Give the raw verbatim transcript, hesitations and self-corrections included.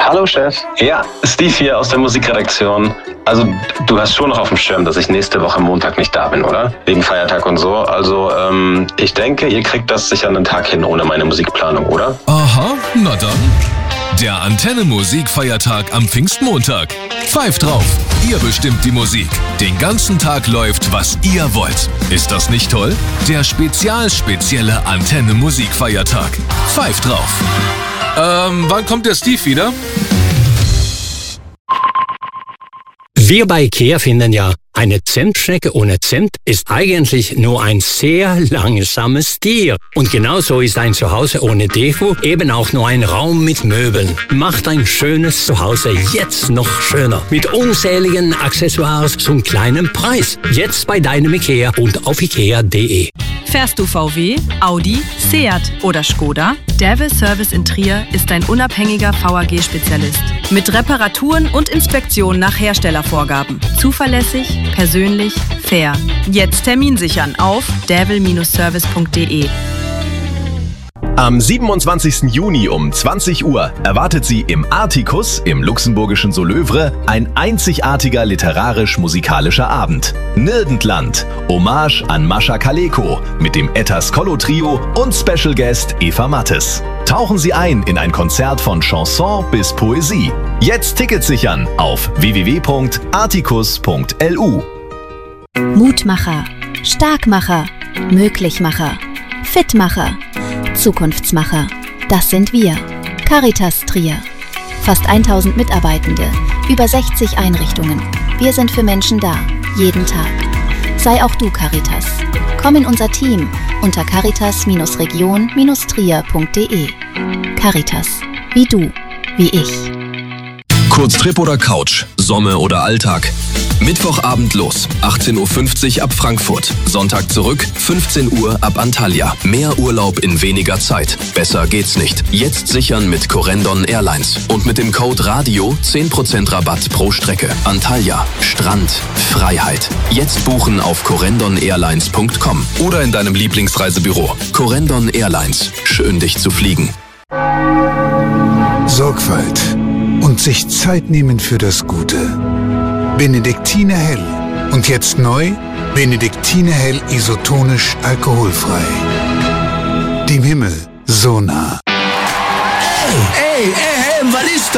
Hallo Chef. Ja, Steve hier aus der Musikredaktion. Also du hast schon noch auf dem Schirm, dass ich nächste Woche Montag nicht da bin, oder? Wegen Feiertag und so. Also ähm, ich denke, ihr kriegt das sicher einen Tag hin ohne meine Musikplanung, oder? Aha, na dann. Der Antenne-Musik-Feiertag am Pfingstmontag. Pfeift drauf. Ihr bestimmt die Musik. Den ganzen Tag läuft, was ihr wollt. Ist das nicht toll? Der spezial-spezielle Antenne-Musik-Feiertag. Pfeift drauf. Ähm, wann kommt der Steve wieder? Wir bei IKEA finden ja, eine Zimtschnecke ohne Zimt ist eigentlich nur ein sehr langsames Tier. Und genauso ist ein Zuhause ohne Deko eben auch nur ein Raum mit Möbeln. Macht ein schönes Zuhause jetzt noch schöner. Mit unzähligen Accessoires zum kleinen Preis. Jetzt bei deinem IKEA und auf ikea punkt de. Fährst du V W, Audi, Seat oder Skoda? Devil Service in Trier ist ein unabhängiger V A G-Spezialist. Mit Reparaturen und Inspektionen nach Herstellervorgaben. Zuverlässig, persönlich, fair. Jetzt Termin sichern auf devil Service punkt de. Am siebenundzwanzigsten Juni um zwanzig Uhr erwartet Sie im Artikus im luxemburgischen Solövre ein einzigartiger literarisch-musikalischer Abend. Nirgendland, Hommage an Mascha Kaleko mit dem Ettas Kollo Trio und Special Guest Eva Mattes. Tauchen Sie ein in ein Konzert von Chanson bis Poesie. Jetzt Tickets sichern auf w w w punkt artikus punkt l u. Mutmacher, Starkmacher, Möglichmacher, Fitmacher, Zukunftsmacher. Das sind wir. Caritas Trier. Fast tausend Mitarbeitende, über sechzig Einrichtungen. Wir sind für Menschen da, jeden Tag. Sei auch du Caritas. Komm in unser Team unter caritas region trier punkt de. Caritas. Wie du, wie ich. Kurztrip oder Couch, Sommer oder Alltag. Mittwochabend los, achtzehn Uhr fünfzig ab Frankfurt. Sonntag zurück, fünfzehn Uhr ab Antalya. Mehr Urlaub in weniger Zeit. Besser geht's nicht. Jetzt sichern mit Corendon Airlines. Und mit dem Code RADIO zehn Prozent Rabatt pro Strecke. Antalya, Strand, Freiheit. Jetzt buchen auf corendon airlines punkt com oder in deinem Lieblingsreisebüro. Corendon Airlines. Schön, dich zu fliegen. Sorgfalt und sich Zeit nehmen für das Gute. Benediktiner Hell. Und jetzt neu, Benediktiner Hell isotonisch alkoholfrei. Dem Himmel so nah. Ey, ey, ey, was ist